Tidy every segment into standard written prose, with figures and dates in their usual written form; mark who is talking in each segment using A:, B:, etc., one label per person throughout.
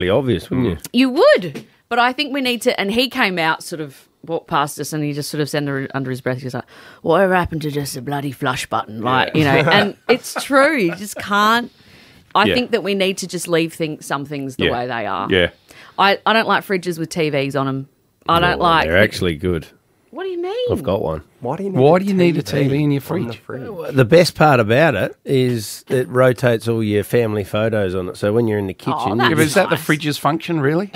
A: obvious, wouldn't you?
B: You would, but I think we need to. And he came out, sort of walked past us, and he just sort of said under his breath, he was like, "Whatever happened to just a bloody flush button?" Like, you know, and it's true. You just can't. I think that we need to just leave some things the way they are.
C: Yeah.
B: I don't like fridges with TVs on them. I don't like.
A: They're actually good.
B: What do you mean?
A: I've got one.
C: Why do you need a TV in your fridge?
A: The best part about it is it rotates all your family photos on it. So when you're in the kitchen...
B: that's
C: Yeah, but is that the
B: nice.
C: fridge's function, really?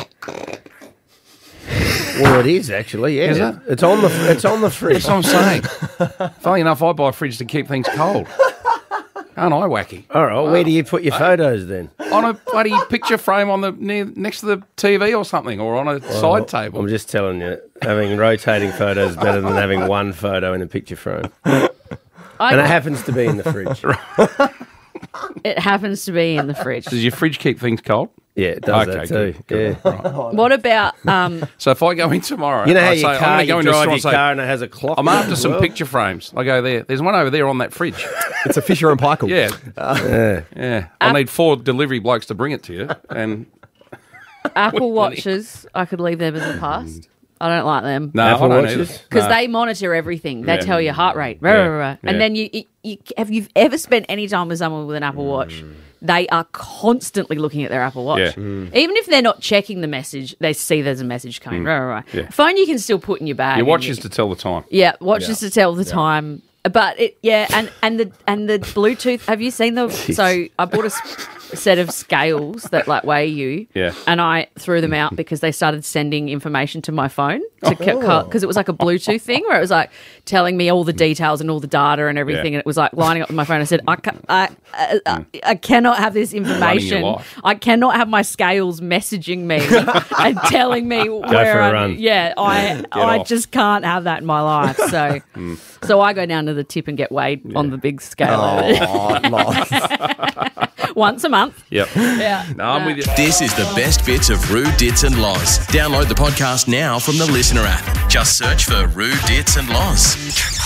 A: Well, it is actually, yeah.
C: Is it?
A: It's on the fridge.
C: That's what I'm saying. Funny enough, I buy a fridge to keep things cold. Aren't I wacky?
A: All right, where do you put your photos then?
C: On a bloody picture frame on next to the TV or something, or on a side table.
A: I'm just telling you, having rotating photos is better than having one photo in a picture frame. And it happens to be in the fridge.
B: It happens to be in the fridge.
C: Does your fridge keep things cold?
A: Yeah, it does that too.
C: Good.
A: Yeah.
C: Right.
B: What about
C: So if I go in tomorrow,
A: You know how
C: I say,
A: your car,
C: I'm
A: you
C: going to go
A: drive
C: into
A: your
C: a store and
A: car and it has a clock?
C: I'm after
A: as
C: some
A: well?
C: picture frames. I go there. There's one over there on that fridge.
D: It's a Fisher and Paykel.
C: Yeah. I need 4 delivery blokes to bring it to you. And
B: Apple Watches? I could leave them in the past. I don't like them.
C: no,
A: Apple
C: I don't
A: Watches?
C: either.
B: Because
C: No.
B: they monitor everything. They
C: Yeah.
B: tell you heart rate. Rah,
C: Yeah.
B: rah, rah. And
C: Yeah.
B: then you have you ever spent any time with someone with an Apple Watch? They are constantly looking at their Apple Watch.
C: Yeah.
B: Even if they're not checking the message, they see there's a message coming. Rah, rah, rah.
C: Yeah.
B: Phone you can still put in your bag.
C: Your
B: and
C: watch
B: you-
C: is to tell the time.
B: Yeah, watches to tell the time. But and the Bluetooth. Have you seen the? So I bought a set of scales that like weigh you.
C: Yeah.
B: And I threw them out because they started sending information to my phone because it was like a Bluetooth thing where it was like telling me all the details and all the data and everything,
C: Yeah.
B: and it was like lining up with my phone. I said, I cannot have this information.
C: life.
B: I cannot have my scales messaging me and telling me where
A: for a
B: I
A: run.
B: Yeah, I
C: off.
B: just can't have that in my life. So, so I go down to the tip and get weighed on the big scale
D: Oh, nice.
B: once a month.
C: Yep.
B: Yeah.
C: No, I'm with you.
E: This is the best bits of Rue, Dits and Loz. Download the podcast now from the Listener app. Just search for Rue, Dits and Loz.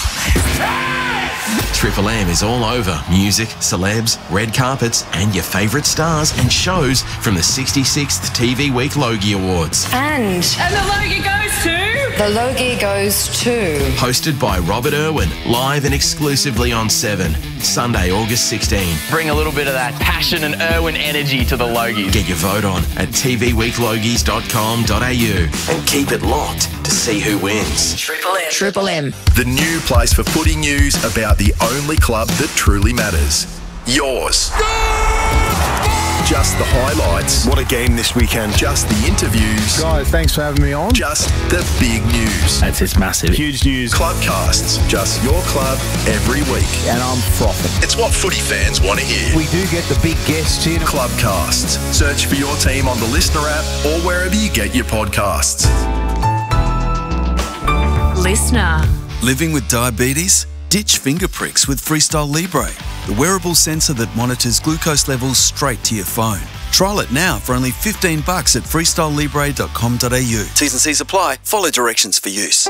E: Triple M is all over music, celebs, red carpets, and your favourite stars and shows from the 66th TV Week Logie Awards.
F: And
B: And the Logie goes to...
F: the Logie goes to...
E: Hosted by Robert Irwin, live and exclusively on 7, Sunday, August 16.
G: Bring a little bit of that passion and Irwin energy to the Logies.
E: Get your vote on at tvweeklogies.com.au and keep it locked to see who wins.
F: Triple M.
H: The new place for footy news about the only club that truly matters. Yours. Just the highlights. What a game this weekend. Just the interviews.
I: Guys, thanks for having me on.
H: Just the big news.
G: It's massive.
I: Huge news.
H: Clubcasts. Just your club every week.
I: And I'm frothing.
H: It's what footy fans want to hear.
I: We do get the big guests in.
H: Clubcasts. Search for your team on the Listener app or wherever you get your podcasts.
F: Listener.
J: Living with diabetes? Ditch finger pricks with Freestyle Libre, the wearable sensor that monitors glucose levels straight to your phone. Trial it now for only $15 at freestylelibre.com.au. T's and C's apply. Follow directions for use.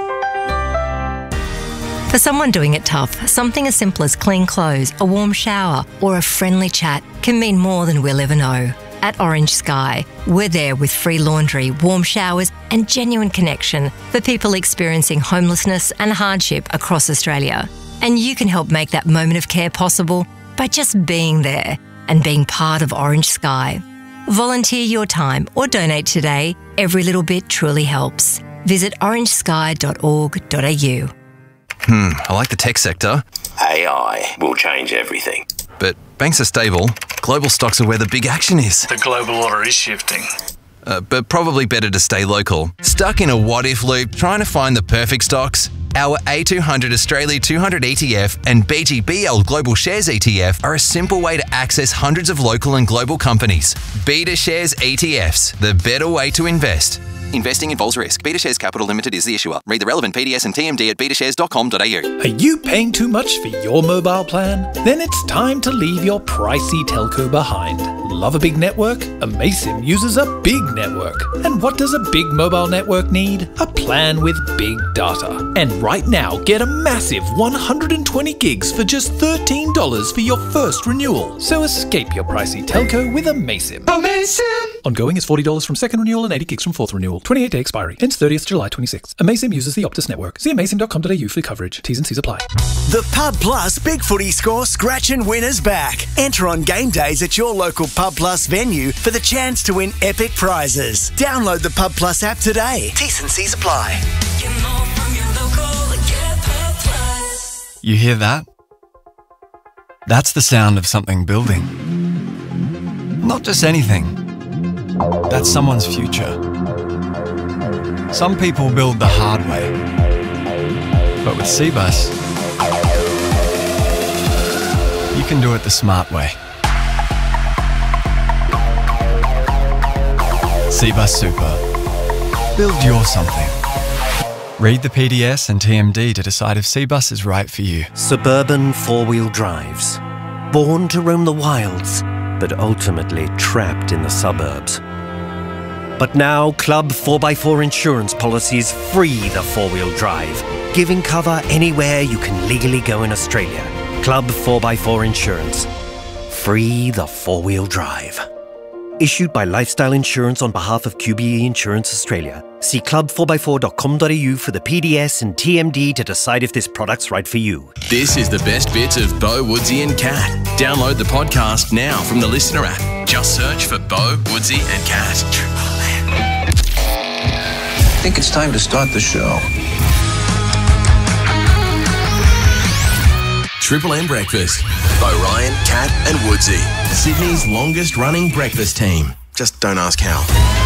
K: For someone doing it tough, something as simple as clean clothes, a warm shower, or a friendly chat can mean more than we'll ever know. At Orange Sky, we're there with free laundry, warm showers, and genuine connection for people experiencing homelessness and hardship across Australia. And you can help make that moment of care possible by just being there and being part of Orange Sky. Volunteer your time or donate today. Every little bit truly helps. Visit orangesky.org.au.
J: I like the tech sector,
E: AI will change everything.
J: but banks are stable. Global stocks are where the big action is.
G: The global order is shifting.
J: But probably better to stay local. Stuck in a what-if loop trying to find the perfect stocks? Our A200 Australia 200 ETF and BGBL Global Shares ETF are a simple way to access hundreds of local and global companies. Beta Shares ETFs, the better way to invest. Investing involves risk. Beta Shares Capital Limited is the issuer. Read the relevant PDS and TMD at betashares.com.au.
L: Are you paying too much for your mobile plan? Then it's time to leave your pricey telco behind. Love a big network? Amaysim uses a big network. And what does a big mobile network need? A plan with big data. And right now, get a massive 120 gigs for just $13 for your first renewal. So escape your pricey telco with Amaysim. Amaysim! Ongoing is $40 from second renewal and 80 gigs from fourth renewal. 28-day expiry. Ends 30th July 26. Amaysim uses the Optus network. See amaysim.com.au for coverage. T's and C's apply.
M: The Pub Plus Big Footy Score Scratch and Winners back. Enter on game days at your local Pub Plus venue for the chance to win epic prizes. Download the Pub Plus app today. T's and C's apply.
N: You hear that? That's the sound of something building. Not just anything. That's someone's future. Some people build the hard way. But with Cbus, you can do it the smart way. Cbus Super. Build your something. Read the PDS and TMD to decide if Cbus is right for you.
O: Suburban four-wheel drives. Born to roam the wilds, but ultimately trapped in the suburbs. But now, Club 4x4 insurance policies free the four-wheel drive, giving cover anywhere you can legally go in Australia. Club 4x4 Insurance. Free the four-wheel drive. Issued by Lifestyle Insurance on behalf of QBE Insurance Australia. See club4x4.com.au for the PDS and TMD to decide if this product's right for you.
E: This is the best bits of Bo, Woodsy and Cat. Download the podcast now from the Listener app. Just search for Bo, Woodsy and Cat.
P: I think it's time to start the show.
E: Triple M Breakfast. Bo Ryan, Cat and Woodsy. Sydney's longest running breakfast team. Just don't ask how.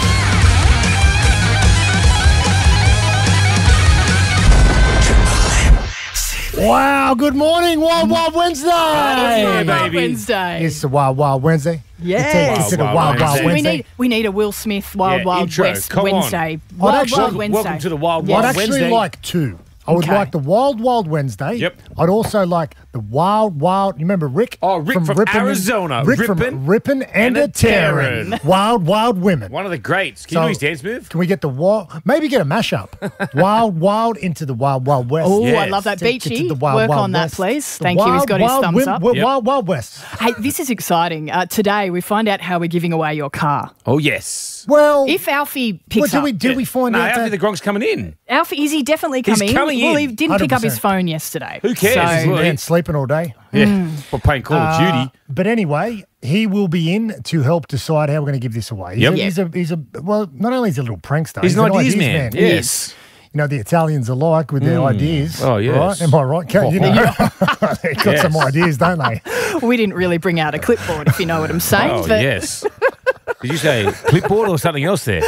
Q: Wow, good morning, Wild Wild Wednesday.
R: Wild Wild Wednesday.
Q: It's the Wild Wild Wednesday.
R: Yes.
Q: It's the Wild Wild Wednesday.
R: We need a Will Smith Wild Wild
A: intro.
R: West
A: Come on.
R: Wednesday. Wild Wild Wednesday.
A: Welcome to the Wild Wild
Q: I'd
A: Wednesday.
Q: actually like two. I would
R: Okay.
Q: like the Wild Wild Wednesday.
A: Yep.
Q: I'd also like the Wild Wild. You remember Rick?
A: Oh, Rick from
Q: Rippin'
A: Arizona.
Q: Rick from Rippin' and a Tearin'. Wild Wild Women.
A: One of the greats. Can you do his dance move?
Q: Can we get the wild? Maybe get a mashup. Wild Wild into the Wild Wild West.
R: Oh, I love that.
Q: Get to
R: Beachy,
Q: the Wild
R: work
Q: Wild
R: on that,
Q: West.
R: please.
Q: The
R: Thank you. He's
Q: Wild
R: got his
Q: Wild
R: thumbs up.
Q: Wild Wild West.
R: Hey, this is exciting. Today we find out how we're giving away your car.
A: Oh, yes.
Q: Well,
R: If Alfie picks up,
Q: did we find
A: No,
Q: out
A: Alfie
Q: that?
A: the Gronk's coming in.
R: Alfie, is he definitely
A: He's
R: coming?
A: coming
R: Well,
A: in.
R: he didn't pick up his
Q: 100%.
R: phone yesterday.
A: Who cares?
R: So,
A: Well,
Q: Man, sleeping all day.
A: Yeah. We're playing Call of Duty.
Q: But anyway, he will be in to help decide how we're going to give this away.
A: Yep.
Q: He's a well, not only is he a little prankster,
A: He's an ideas
Q: ideas
A: man. Yes.
Q: You know, the Italians are like with their ideas.
A: Oh, yes.
Q: Right? Am I right? Kat? You know, they've got some ideas, don't they?
R: we didn't really bring out a clipboard, if you know what I'm saying.
A: Oh,
R: but
A: yes. Did you say clipboard or something else there?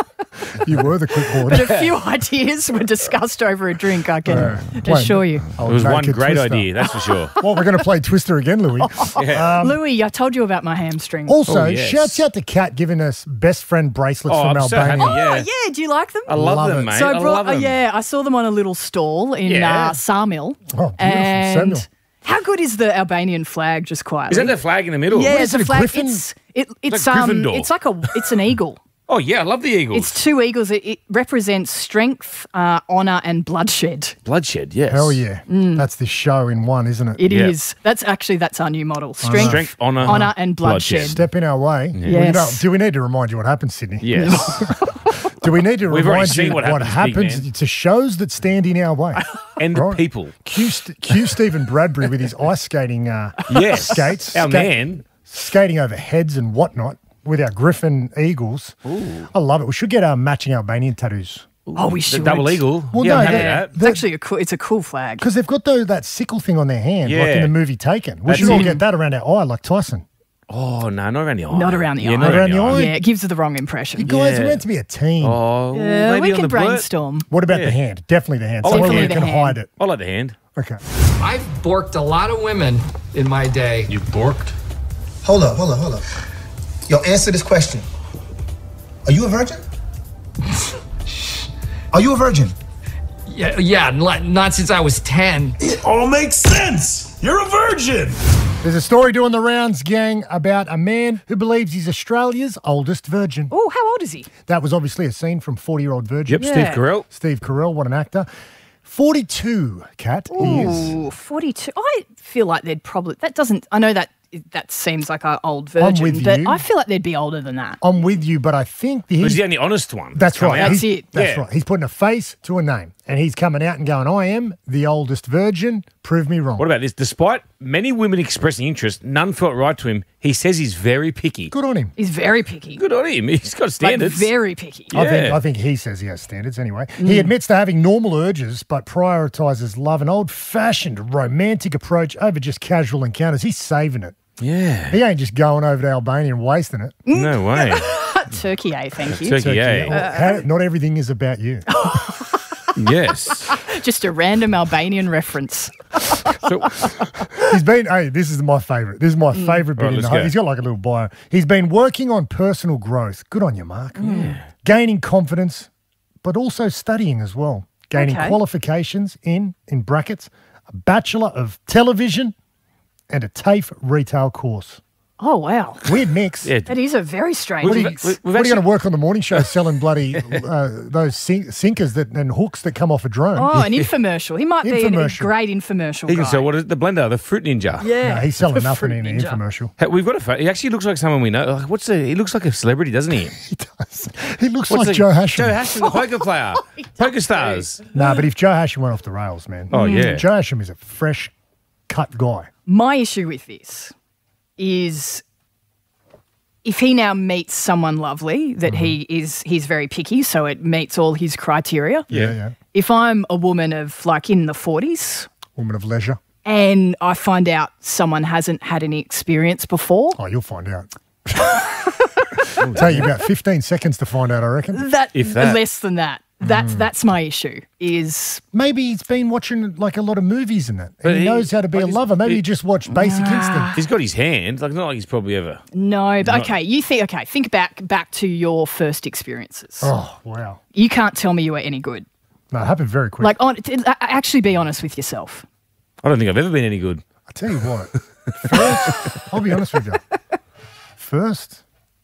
Q: You were the clipboard.
R: But a few ideas were discussed over a drink, I can assure you.
A: It was one great idea, that's for sure.
Q: Well, we're going to play Twister again, Louis.
R: Louis, I told you about my hamstring.
Q: Also,
A: Oh, yes.
Q: shouts out to Kat giving us best friend bracelets
A: Oh,
Q: from
A: I'm so
Q: Albania.
A: happy,
R: Oh, yeah. Do you like them?
A: I love
Q: Love
A: them,
Q: it.
A: mate.
R: So
A: I love them.
R: I saw them on a little stall in
A: Yeah.
R: Sawmill.
Q: Oh, beautiful.
R: And
Q: Samuel.
R: how good is the Albanian flag, just quietly?
A: Is that the flag in the middle?
R: Yeah,
Q: What
R: it's
Q: is it,
R: a
Q: a
R: flag.
Q: griffin?
R: It's
A: like Gryffindor.
R: it's an eagle.
A: Oh, yeah, I love the Eagles.
R: It's two eagles. It represents strength, honor, and bloodshed.
A: Bloodshed, yes.
Q: Hell yeah. That's the show in one, isn't it?
R: It
A: Yeah.
R: is. That's our new model. Strength, honor, and bloodshed.
Q: Step in our way.
R: Yes.
Q: Well, you know, do we need to remind you what happened, Sydney?
A: Yes.
Q: Do we need to
A: We've already
Q: remind
A: seen
Q: you
A: what
Q: what
A: happens, big
Q: happens to shows that stand in our way?
A: and the
Q: Right.
A: people.
Q: Cue Stephen Bradbury with his ice skating
A: Yes.
Q: skates.
A: Our man.
Q: Skating over heads and whatnot with our Griffin Eagles.
A: Ooh.
Q: I love it. We should get our matching Albanian tattoos.
R: Oh, we
A: The
R: should.
A: double eagle.
Q: Well,
A: yeah,
Q: no,
A: I'm happy with
R: Yeah,
A: that.
R: it's actually it's a cool flag.
Q: Because they've got that sickle thing on their hand, like
A: Yeah.
Q: in the movie Taken. We
A: That's
Q: should all
A: it.
Q: get that around our eye, like Tyson.
A: Oh, no, not around the eye.
R: Not around the eye.
A: Not
Q: Around the eye?
R: Yeah, it gives it the wrong impression.
Q: You guys
A: Yeah.
Q: are meant to be a team.
A: Oh,
R: Yeah,
A: maybe
R: we
A: on
R: can
A: the blurt.
R: brainstorm.
Q: What about
A: Yeah.
Q: the hand? Definitely the hand.
A: Oh,
Q: Somewhere where
R: definitely
Q: you
R: the
Q: can
R: hand.
Q: hide it.
A: I like the hand.
Q: Okay.
S: I've borked a lot of women in my day.
C: You borked?
P: Hold up. Yo, answer this question. Are you a virgin? Are you a virgin?
S: Yeah, not since I was 10.
P: It all makes sense.
T: You're a virgin.
Q: There's a story doing the rounds, gang, about a man who believes he's Australia's oldest virgin.
R: Oh, how old is he?
Q: That was obviously a scene from 40-Year-Old Virgin.
A: Yep, Steve Carell.
Q: Steve Carell, what an actor. 42, Kat, he is.
R: Ooh, 42. I feel like they'd probably... I know that seems like an old virgin,
Q: with
R: but
Q: you.
R: I feel like they'd be older than that.
Q: I'm with you, but I think...
A: He's the only honest one.
Q: That's right.
R: That's it.
Q: That's right. He's putting a face to a name, and he's coming out and going, I am the oldest virgin. Prove me wrong.
A: What about this? Despite many women expressing interest, none felt right to him. He says he's very picky.
Q: Good on him.
R: He's very picky.
A: Good on him. He's got standards.
R: Like, very picky.
A: Yeah.
Q: I think he says he has standards anyway. He admits to having normal urges, but prioritises love, an old-fashioned romantic approach over just casual encounters. He's saving it.
A: Yeah.
Q: He ain't just going over to Albania and wasting it.
A: No way.
R: Turkey, thank you.
A: Turkey,
Q: Not everything is about you.
A: Yes.
R: Just a random Albanian reference.
Q: He's been, this is my favourite. This is my favourite bit. He's got like a little bio. He's been working on personal growth. Good on you, Mark. Gaining confidence, but also studying as well. Gaining qualifications in brackets, a Bachelor of Television and a TAFE retail course.
R: Oh, wow.
Q: Weird mix.
A: Yeah.
R: That is a very strange
Q: What are you
R: mix.
Q: going to work on the morning show selling bloody those sinkers and hooks that come off a drone?
R: Oh, an infomercial. He might be a great infomercial
A: He can
R: guy.
A: sell, what is it, the blender, the Fruit Ninja.
R: Yeah.
Q: No, he's selling
R: The
Q: nothing
R: Fruit
Q: in an
R: Ninja.
Q: infomercial.
A: Hey, we've got a photo. He actually looks like someone we know. He looks like a celebrity, doesn't he?
Q: He does. He looks like Joe Hasham.
A: Joe Hasham, the poker player. Poker stars.
Q: No, but if Joe Hasham went off the rails, man.
A: Oh, yeah.
Q: Joe Hasham is a fresh cut guy.
R: My issue with this is if he now meets someone lovely that he's very picky, so it meets all his criteria.
Q: Yeah.
R: If I'm a woman of like in the 40s
Q: Woman of leisure.
R: and I find out someone hasn't had any experience before,
Q: Oh, you'll find out. It'll take you about 15 seconds to find out, I reckon.
A: If that.
R: less than that. That's my issue. Is
Q: Maybe he's been watching like a lot of movies and that.
A: But
Q: And he
A: he-
Q: knows how to be a lover. Maybe he just watched Basic Instinct.
A: He's got his hand. Like, not like he's probably ever.
R: no, but think back to your first experiences.
Q: Oh, wow.
R: You can't tell me you were any good.
Q: No, it happened very quick.
R: Like, actually be honest with yourself.
A: I don't think I've ever been any good.
Q: I tell you what. First, I'll be honest with you. First,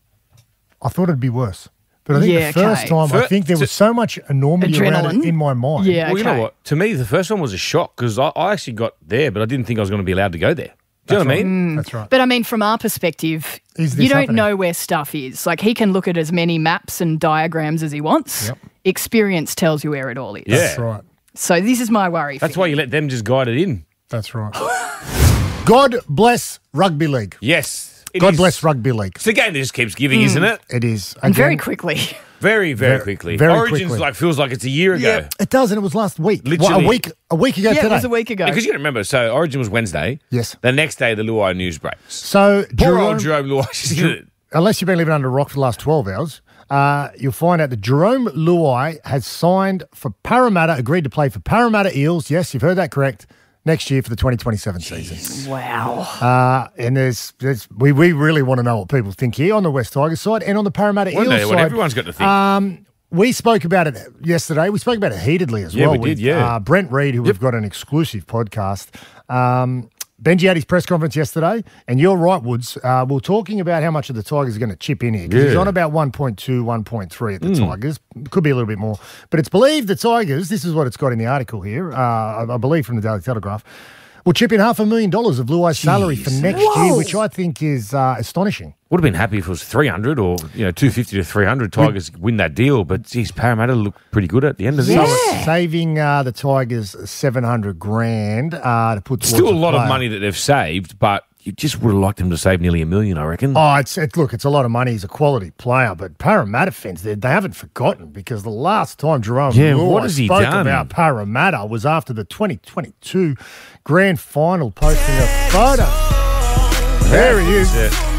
Q: I thought it'd be worse. But I think
R: Yeah,
Q: the first
R: okay.
Q: time, I think there was so much enormity around it
R: Adrenaline.
Q: in my mind.
R: Yeah,
A: Well, you know what? To me, the first one was a shock because I actually got there, but I didn't think I was going to be allowed to go there. Do you know what I mean?
Q: That's right.
R: But I mean, from our perspective,
Q: Is
R: you
Q: this
R: don't
Q: happening?
R: know where stuff is. Like, he can look at as many maps and diagrams as he wants.
Q: Yep.
R: Experience tells you where it all is.
A: Yeah.
Q: That's right.
R: So this is my worry.
A: That's
R: for
A: why you let them just guide it in.
Q: That's right. God bless rugby league.
A: Yes. It
Q: God
A: is-
Q: bless rugby league.
A: It's a game that just keeps giving, isn't it?
Q: It is.
R: and very
Q: Again,
R: quickly.
A: Very, very quickly.
Q: very
A: Origins
Q: quickly.
A: feels like it's a year ago.
Q: It does, and it was last week.
A: Literally.
Q: What, a week ago
R: Yeah,
Q: today.
R: it was a week ago.
A: Because you got to remember, so Origin was Wednesday.
Q: Yes.
A: The next day, the Luai news breaks.
Q: So,
A: Poor old Jerome Luai.
Q: unless you've been living under a rock for the last 12 hours, you'll find out that Jerome Luai has signed for Parramatta, agreed to play for Parramatta Eels. Yes, you've heard that correct. Next year for the 2027 season.
R: Wow.
Q: And we really want to know what people think here on the West Tigers side and on the Parramatta
A: One
Q: Eels
A: day,
Q: side.
A: what everyone's got to think.
Q: We spoke about it yesterday. We spoke about it heatedly as
A: Yeah,
Q: well.
A: we did,
Q: with,
A: yeah.
Q: Brent Reid, who we've got an exclusive podcast. Benji had his press conference yesterday, and you're right, Woods. We're talking about how much of the Tigers are going to chip in here. Because he's
A: Yeah.
Q: on about 1.2, 1.3 at the Tigers. Could be a little bit more. But it's believed the Tigers, this is what it's got in the article here, I believe from the Daily Telegraph, will chip in $500,000 of Luai's salary for next year, which I think is astonishing.
A: Would have been happy if it was 300 or 250 to 300 Tigers win that deal, but geez, Parramatta look pretty good at the end of
Q: So
A: this.
Q: it's saving the Tigers $700,000 to put towards
A: Still a lot of
Q: player.
A: money that they've saved, but you just would have liked them to save nearly $1 million, I reckon.
Q: Oh, it's a lot of money. He's a quality player, but Parramatta fans, they haven't forgotten because the last time Jerome Luai
A: what has he
Q: spoke
A: done?
Q: about Parramatta was after the 2022 grand final, posting a photo. There he is.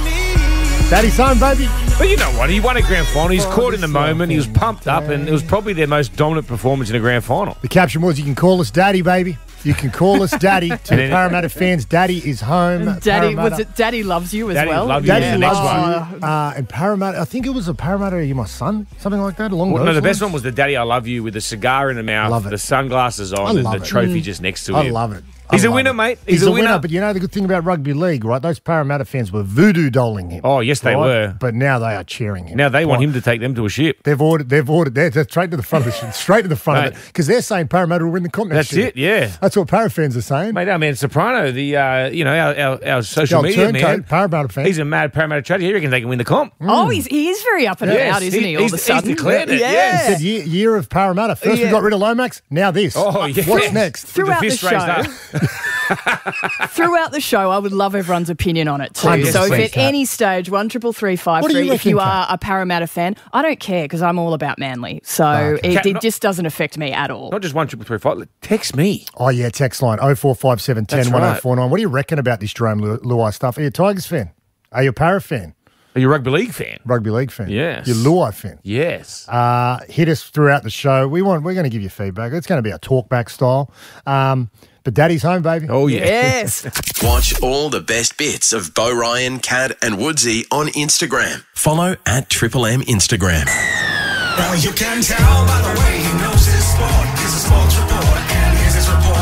Q: Daddy's home, baby.
A: But you know what? He won a grand final. He's caught in the moment. He was pumped up, and it was probably their most dominant performance in a grand final.
Q: The caption was, you can call us daddy, baby. You can call us daddy. To the Parramatta fans, daddy is home.
R: Daddy,
Q: Parramatta.
R: was it Daddy Loves You as
A: Daddy
R: well?
A: Love You
Q: Daddy
A: is the next
Q: loves
A: one.
Q: you. And Parramatta, I think it was a Parramatta, Are You My Son? Something like that, along
A: Well,
Q: those
A: no, the best
Q: lines.
A: one was the Daddy I Love You with the cigar in the mouth,
Q: Love it.
A: the sunglasses
Q: I
A: on, and
Q: love
A: the
Q: it.
A: trophy just next to
Q: I
A: him.
Q: love it.
T: He's a winner, mate. He's a winner.
Q: But you know the good thing about rugby league, right? Those Parramatta fans were voodoo dolling him.
T: Oh, yes, they were.
Q: But now they are cheering him.
T: Now they want him to take them to a ship.
Q: They've ordered they're straight to the front of the ship, straight to the front of it, because they're saying Parramatta will win the comp next year.
T: That's it, yeah.
Q: That's what Parra fans are saying.
T: Mate, our man Soprano, our social media man,
Q: Parramatta fan.
T: He's a mad Parramatta trader. He reckons they can win the comp.
R: Oh, he is very up and about, isn't he? All of a sudden,
T: he's declared it.
Q: Yeah. He said year of Parramatta. First we got rid of Lomax. Now this.
T: Oh, yeah.
Q: What's next?
R: Throughout the show, I would love everyone's opinion on it too.
Q: 100%.
R: So if at any stage, 133353, if you are a Parramatta fan, I don't care because I'm all about Manly. So it just doesn't affect me at all.
T: Not just 133353. Text me.
Q: Oh yeah, text line 0457 10 1049. What do you reckon about this Jerome Luai stuff? Are you a Tigers fan? Are you a Parra fan?
T: Are you a rugby league fan?
Q: Rugby league fan.
T: Yes.
Q: You're a Luai fan.
T: Yes.
Q: Hit us throughout the show. We're going to give you feedback. It's going to be a talkback style. But Daddy's home, baby.
T: Oh, yeah.
R: Yes.
E: Watch all the best bits of Bo Ryan, Cad and Woodsy on Instagram. Follow at Triple M Instagram.
M: Well, you can tell by the way he knows his sport. He's a sports reporter, and here's his report.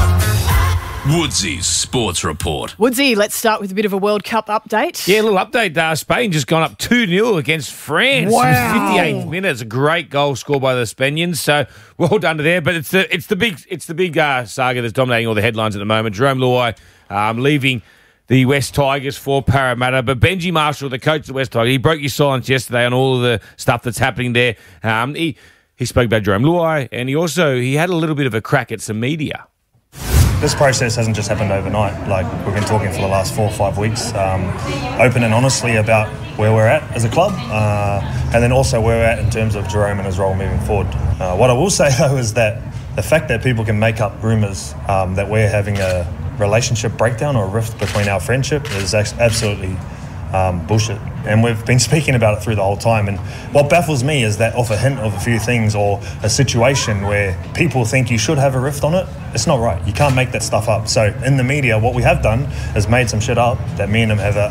L: Woodsy's Sports Report.
R: Woodsy, let's start with a bit of a World Cup update.
T: Yeah, a little update. Spain just gone up 2-0 against France.
Q: Wow.
T: 58th minute. It's a great goal scored by the Spaniards. So well done to there. But it's the big saga that's dominating all the headlines at the moment. Jerome Luai leaving the West Tigers for Parramatta. But Benji Marshall, the coach of the West Tigers, he broke your silence yesterday on all of the stuff that's happening there. He spoke about Jerome Luai, and he had a little bit of a crack at some media.
U: This process hasn't just happened overnight. Like, we've been talking for the last 4 or 5 weeks, open and honestly about where we're at as a club, and then also where we're at in terms of Jerome and his role moving forward. What I will say, though, is that the fact that people can make up rumours that we're having a relationship breakdown or a rift between our friendship is absolutely bullshit. And we've been speaking about it through the whole time. And what baffles me is that off a hint of a few things or a situation where people think you should have a rift on it, it's not right. You can't make that stuff up. So in the media, what we have done is made some shit up that me and him have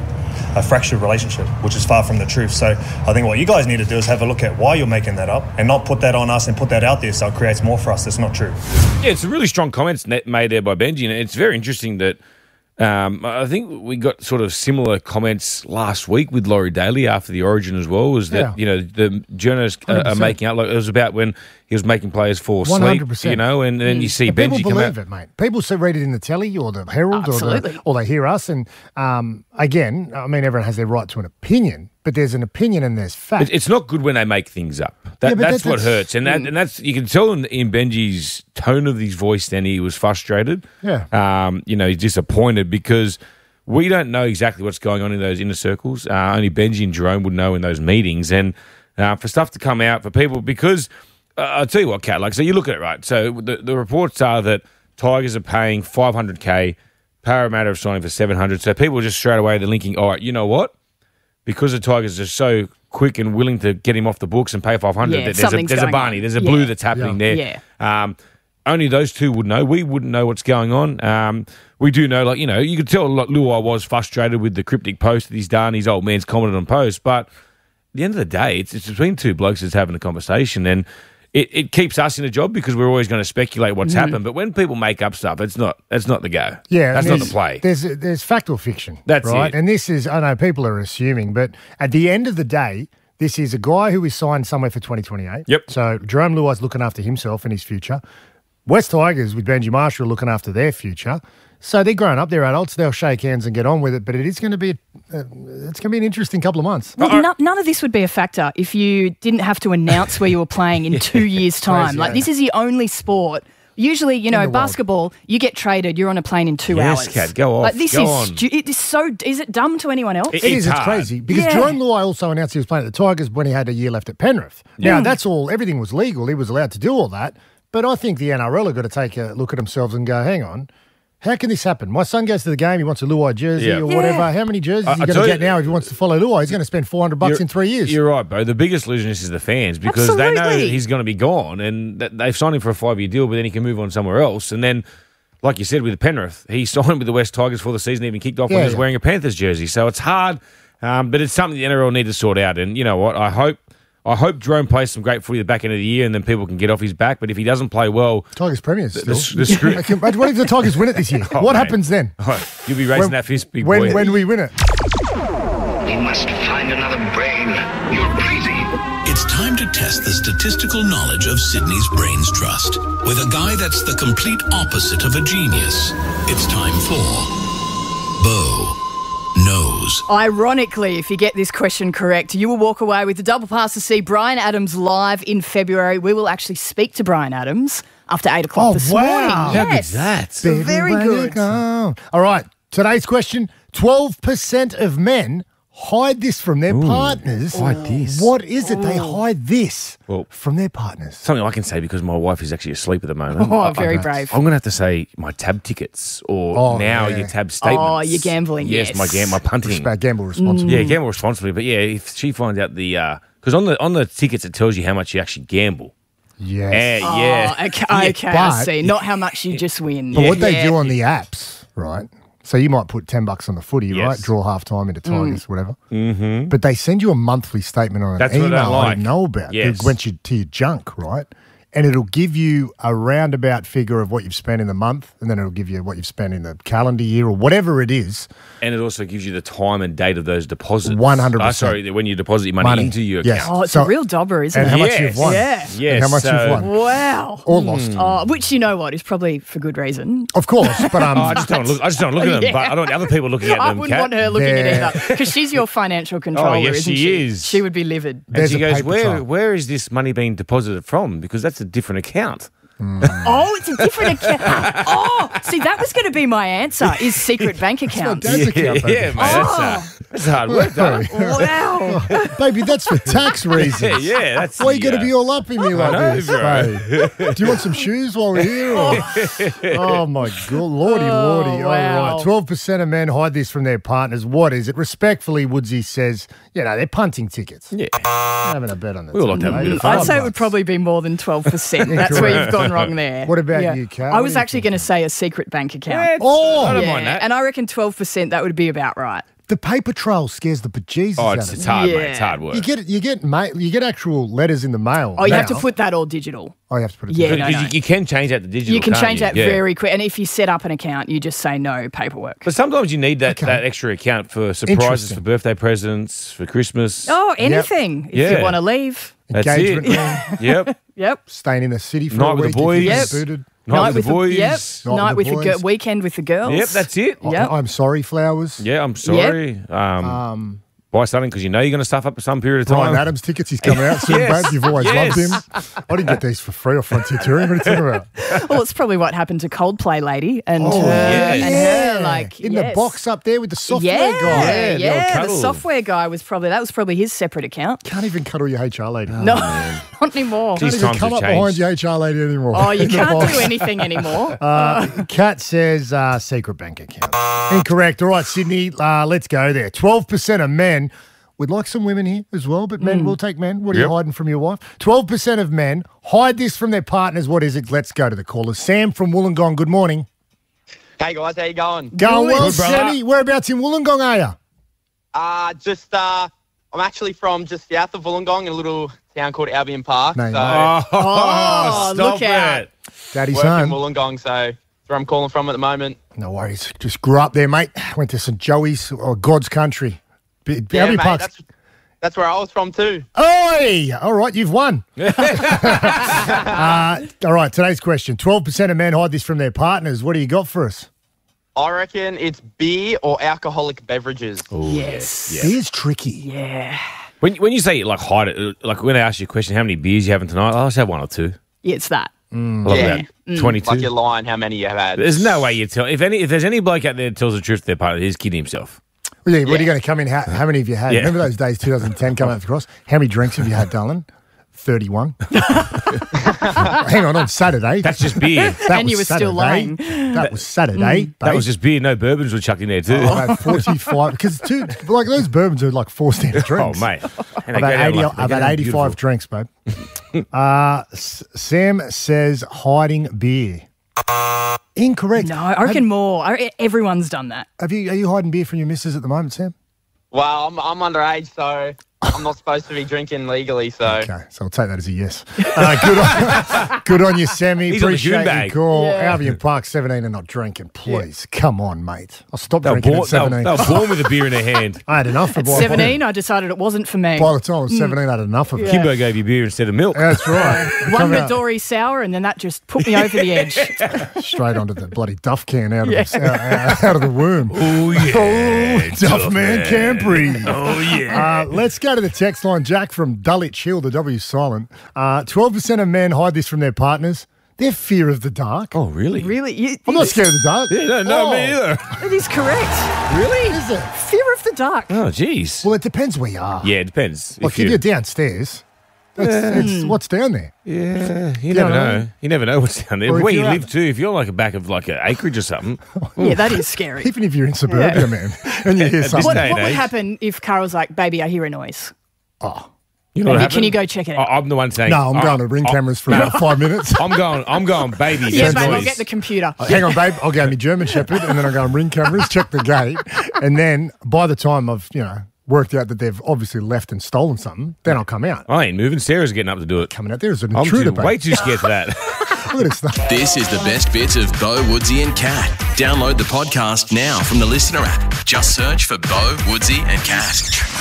U: a fractured relationship, which is far from the truth. So I think what you guys need to do is have a look at why you're making that up and not put that on us and put that out there so it creates more for us. That's not true.
T: Yeah, it's a really strong comments made there by Benji, and it's very interesting that I think we got sort of similar comments last week with Laurie Daly after the Origin as well, was that, the journalists are making out like it was about when he was making players fall asleep,
Q: 100%.
T: And then you see
Q: Benji
T: Benji
Q: come
T: out.
Q: People believe it, mate. People read it in the telly or the Herald
R: Absolutely.
Q: or they hear us. And again, I mean, everyone has their right to an opinion, but there's an opinion and there's fact.
T: It's not good when they make things up. That's what hurts. And that's you can tell in Benji's tone of his voice then he was frustrated.
Q: Yeah.
T: He's disappointed because we don't know exactly what's going on in those inner circles. Only Benji and Jerome would know in those meetings. And for stuff to come out for people, because I'll tell you what, Kat, so you look at it, right? So the reports are that Tigers are paying $500K, Parramatta are signing for $700. So people just straight away, they're linking, all right, you know what? Because the Tigers are so quick and willing to get him off the books and pay $500, there's a Barney, there's a blue that's happening there.
R: Yeah.
T: Only those two would know. We wouldn't know what's going on. We do know, you could tell Luai was frustrated with the cryptic post that he's done. His old man's commented on post. But at the end of the day, it's between two blokes that's having a conversation. And it keeps us in a job because we're always going to speculate what's happened. But when people make up stuff, that's not the go.
Q: Yeah,
T: that's not the play.
Q: There's fact or fiction.
T: That's
Q: right.
T: it.
Q: And this is, I know people are assuming, but at the end of the day, this is a guy who is signed somewhere for 2028.
T: Yep.
Q: So Jerome Luai's looking after himself and his future. West Tigers with Benji Marshall looking after their future. So they're growing up, they're adults, they'll shake hands and get on with it, but it is going to be an interesting couple of months.
R: Well, none of this would be a factor if you didn't have to announce where you were playing in 2 years' time. This is the only sport. Usually, basketball, you get traded, you're on a plane in 2 hours.
T: Yes, Kat, go off.
R: Is it dumb to anyone else?
Q: It is, it's crazy. Because Jerome Luai also announced he was playing at the Tigers when he had a year left at Penrith. Now, everything was legal, he was allowed to do all that, but I think the NRL have got to take a look at themselves and go, hang on, how can this happen? My son goes to the game, he wants a Luai jersey or whatever. How many jerseys is he going to get now if he wants to follow Luai? He's going to spend $400 in 3 years.
T: You're right, bro. The biggest illusionist is the fans because they know he's going to be gone and they've signed him for a 5-year deal, but then he can move on somewhere else. And then, like you said, with Penrith, he signed with the West Tigers before the season even kicked off when he was wearing a Panthers jersey. So it's hard, but it's something the NRL need to sort out. And you know what? I hope I hope Jerome plays some great footy at the back end of the year and then people can get off his back. But if he doesn't play well...
Q: Tigers premiers
T: the
Q: still.
T: screw-
Q: What if the Tigers win it this year? What happens then?
T: You'll be raising that fist, big boy.
Q: When we win it.
D: We must find another brain. You're crazy.
V: It's time to test the statistical knowledge of Sydney's Brains Trust with a guy that's the complete opposite of a genius. It's time for Bo Knows.
R: Ironically, if you get this question correct, you will walk away with the double pass to see Bryan Adams live in February. We will actually speak to Bryan Adams after 8 o'clock this morning.
Q: How
R: Yes.
Q: good's that?
R: So very good.
Q: All right, today's question. 12% of men hide this from their partners.
T: Hide this?
Q: What is it they hide this
T: Well,
Q: from their partners?
T: Something I can say because my wife is actually asleep at the moment.
R: Oh, very brave.
T: I'm going to have to say my tab tickets or your tab statements.
R: Oh, you're gambling, yes.
T: my punting.
Q: Gamble responsibly.
T: Yeah, gamble responsibly. But yeah, if she finds out because on the tickets it tells you how much you actually gamble.
Q: Yes.
R: Oh, okay, I see. Not how much you just win.
Q: But what they do on the apps, right? So you might put $10 on the footy, right? Draw half time into Tigers, whatever.
T: Mm-hmm.
Q: But they send you a monthly statement on an
T: That's what I
Q: email
T: don't like.
Q: I didn't know about.
T: Yes.
Q: It went to your junk, right? And it'll give you a roundabout figure of what you've spent in the month, and then it'll give you what you've spent in the calendar year or whatever it is.
T: And it also gives you the time and date of those deposits.
Q: 100%.
T: Sorry, when you deposit your money into your
Q: Yes.
T: account.
R: Oh, it's a real dobber, isn't
Q: and
R: it?
Q: how much you've won.
R: Yeah.
T: Yes,
Q: And how much you've won.
R: Wow.
Q: Or lost.
R: Oh, which you know what is probably for good reason.
Q: Of course, but
T: I just don't look. I just don't look at them.
R: Yeah.
T: But I don't want other people looking at them.
R: I wouldn't want her looking at it either because she's your financial controller,
T: yes,
R: isn't
T: she is.
R: She would be livid.
T: And she goes, where is this money being deposited from? Because that's a different account.
R: Oh, it's a different account. Oh, see, that was going to be my answer, is secret bank account.
Q: Dad's account, baby.
T: Yeah, mate, that's hard work, darling.
R: Wow.
Q: Baby, that's for tax reasons.
T: Yeah, that's
Q: Why you got to be all up in me like
T: know,
Q: this,
T: bro.
Q: babe? Do you want some shoes while we're here? Or? Oh, my God. Lordy.
R: wow.
Q: All right. 12% of men hide this from their partners. What is it? Respectfully, Woodsy says, they're punting tickets.
T: Yeah.
Q: Having a bet on that.
T: We all like to have a bit of fun.
R: I'd say it would probably be more than 12%. That's where you've gone wrong there.
Q: What about you, Kat?
R: I was actually going to say a secret bank account.
T: I don't mind that.
R: And I reckon 12%, that would be about right.
Q: The paper trail scares the bejesus out of
T: It's
Q: me.
T: hard, mate. It's hard work.
Q: You get actual letters in the mail.
R: Oh, you have
Q: now.
R: to put that all digital.
Q: Oh, you have to put it
R: Yeah,
Q: digital.
R: no.
T: You can change that to digital.
R: You can
T: can't
R: change that
T: Yeah.
R: very quick. And if you set up an account, you just say no paperwork.
T: But sometimes you need that extra account for surprises,
Q: Interesting.
T: for birthday presents, for Christmas.
R: Oh, anything. If
T: Yeah.
R: you want to leave.
T: That's
Q: Engagement
T: it.
Q: ring.
T: Yep.
Q: Staying in the city for
T: Night
Q: a
T: with
Q: week.
T: the boys.
Q: if you're
T: Yep.
Q: booted.
T: Night with the boys.
R: Yep. Night with the
Q: boys.
R: weekend with the girls.
T: Yep, that's it.
R: Yep.
Q: I'm sorry, flowers.
T: Yeah, I'm sorry. Buy something because you know you're going to stuff up for some period of time.
Q: Bryan Adams tickets, he's coming out soon,
T: Yes.
Q: babe. You've always
T: Yes.
Q: loved him. I didn't get these for free off Frontier Touring. What are you talking about?
R: Well, it's probably what happened to Coldplay Lady and her,
T: yes.
R: and her, like,
Q: in the box up there with the software
R: yeah,
Q: guy.
R: Yeah, the software guy was probably his separate account.
Q: Can't even cuddle your HR lady.
R: No, not anymore.
Q: Can't even come up behind your HR lady anymore.
R: Oh, you
Q: In the
R: can't
Q: box.
R: do anything anymore.
Q: Kat says secret bank account. Incorrect. All right, Sydney, let's go there. 12% of men. We'd like some women here as well, but men, we'll take men. What are you hiding from your wife? 12% of men hide this from their partners. What is it? Let's go to the callers. Sam from Wollongong, good morning.
W: Hey guys, how you going?
Q: Going well,
W: Good, brother.
Q: Sammy. Whereabouts in Wollongong are you?
W: I'm actually from just south of Wollongong in a little town called Albion Park.
Q: No,
W: so
Q: no.
R: Look out.
Q: Daddy's
W: work in
Q: home.
W: Wollongong, so that's where I'm calling from at the moment.
Q: No worries. Just grew up there, mate. Went to St. Joey's or God's country.
W: Yeah,
Q: Albion
W: mate,
Q: Park's.
W: that's where I was from too.
Q: Oi! All right, you've won. All right, today's question. 12% of men hide this from their partners. What do you got for us?
W: I reckon it's beer or alcoholic beverages.
R: Yes.
Q: Beer's tricky.
R: Yeah.
T: When you say like hide it, like when I ask you a question, how many beers you having tonight? I'll just have one or two.
R: Yeah, it's that.
T: I love that. 22.
W: Like you're lying how many you have had.
T: There's no way you tell. If there's any bloke out there that tells the truth to their partner, he's kidding himself.
Q: Well, yeah, what are you going to come in? How many have you had?
T: Yeah.
Q: Remember those days, 2010, coming up across? How many drinks have you had, darling? 31. Hang on Saturday.
T: That's just beer.
R: And you were still lying.
Q: That was Saturday.
T: That was just beer. No bourbons were chucked in there too.
Q: I've had 45 because like those bourbons are like 4 standard drinks.
T: Oh mate,
Q: I've had 85 drinks, babe. Sam says hiding beer. Incorrect.
R: No, I reckon more. Everyone's done that.
Q: Are you hiding beer from your missus at the moment, Sam?
W: Well, I'm underage, so I'm not supposed to be drinking legally, so.
Q: Okay, so I'll take that as a yes. Good on you, Sammy.
T: He's on the
Q: Appreciate
T: goon
Q: your
T: bag.
Q: call.
R: Yeah.
Q: Albion Park, 17 and not drinking. Please, come on, mate. I'll stop drinking at 17.
T: They were born with a beer in their hand.
Q: I had enough of
R: At 17, I decided it wasn't for me.
Q: By the time I was 17, I had enough of it.
T: Kimbo gave you beer instead of milk.
Q: That's right.
R: One
Q: Come out
R: Midori sour, and then that just put me over the edge.
Q: straight onto the bloody Duff can out of,
R: Yeah.
Q: out of the womb.
T: Oh, yeah.
Q: Duff man Campry.
T: Oh, yeah.
Q: Let's go to the text line. Jack from Dulwich Hill, the W silent. 12% of men hide this from their partners. Their fear of the dark.
T: Oh, really?
R: Really?
Q: I'm not scared of the dark.
T: Yeah, no, me either.
R: It is correct.
T: Really?
Q: Is it?
R: Fear of the dark.
T: Oh, jeez.
Q: Well, it depends where you are.
T: Yeah, it depends.
Q: Like if you're downstairs, it's what's down there.
T: Yeah, you never know. You never know what's down there.
Q: Or if
T: Where you
Q: you're
T: live too, if you're like a back of like an acreage or something.
R: Yeah, that is scary.
Q: Even if you're in suburbia, man, and you hear
T: At this
Q: something.
T: day
R: What
T: and
R: would
T: age.
R: happen if Carol's like, baby, I hear a noise?
Q: Oh.
T: You know what
R: Maybe,
T: happened?
R: can you go check it out?
T: I'm the one saying.
Q: No, I'm going to ring cameras for about 5 minutes.
T: I'm going, baby.
R: Yeah,
T: there's
R: babe, I'll
T: noise.
R: get the computer.
Q: Hang on, babe. I'll go my German Shepherd, and then I'll go and ring cameras, check the gate, and then by the time I've worked out that they've obviously left and stolen something, then I'll come out.
T: I ain't moving. Sarah's getting up to do it.
Q: Coming out there as an
T: I'm
Q: intruder, babe.
T: way too scared for that.
Q: Look at this stuff.
E: This is the best bits of Bo, Woodsy and Cat. Download the podcast now from the Listener app. Just search for Bo, Woodsy and Cat.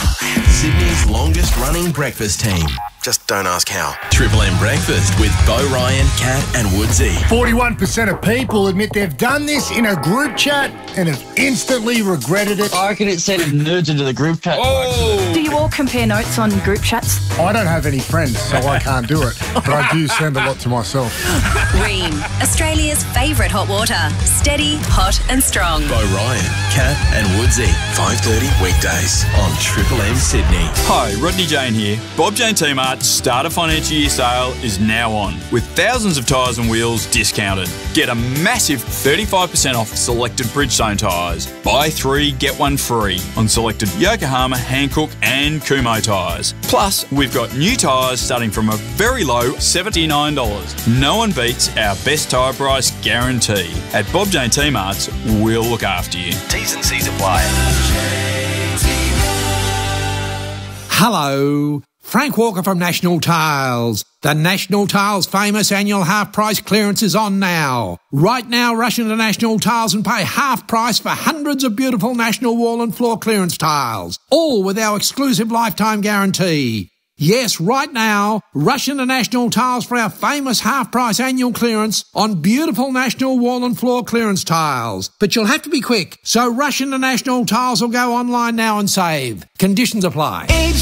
E: Sydney's longest running breakfast team. Just don't ask how. Triple M Breakfast with Bo Ryan, Cat and Woodsy.
Q: 41% of people admit they've done this in a group chat and have instantly regretted it.
B: I reckon it sent nerds into the group chat.
R: Do you all compare notes on group chats?
Q: I don't have any friends, so I can't do it, but I do send a lot to myself.
H: Ream, Australia's favourite hot water. Steady, hot and strong.
E: Bo Ryan, Cat and Woodsy. 5:30 weekdays on Triple M Sydney.
I: Hi, Rodney Jane here. Bob Jane T-Mart's Starter Financial Year sale is now on, with thousands of tyres and wheels discounted. Get a massive 35% off selected Bridgestone tyres. Buy 3, get 1 free on selected Yokohama, Hankook and Kumho tyres. Plus, we've got new tyres starting from a very low $79. No one beats our best tyre price guarantee. At Bob Jane T-Mart's, we'll look after you.
E: T's and C's apply.
X: Hello, Frank Walker from National Tiles. The National Tiles famous annual half price clearance is on now. Right now, rush into National Tiles and pay half price for hundreds of beautiful National wall and floor clearance tiles, all with our exclusive lifetime guarantee. Yes, right now, rush into National Tiles for our famous half-price annual clearance on beautiful National wall and floor clearance tiles. But you'll have to be quick, so rush into National Tiles or go online now and save. Conditions apply.